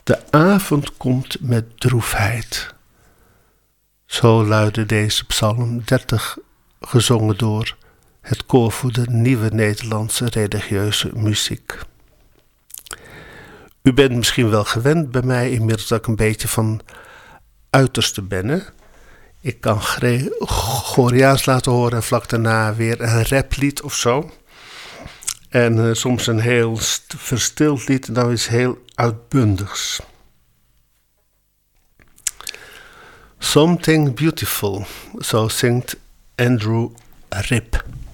De avond komt met droefheid. Zo luidde deze psalm 30, gezongen door het koor voor de Nieuwe Nederlandse Religieuze Muziek. U bent misschien wel gewend bij mij inmiddels dat ik een beetje van uiterste ben. Hè? Ik kan Gregoriaans laten horen en vlak daarna weer een raplied of zo. En soms een heel verstild lied en dan iets heel uitbundigs. Something Beautiful, zo zingt Andrew Ripp.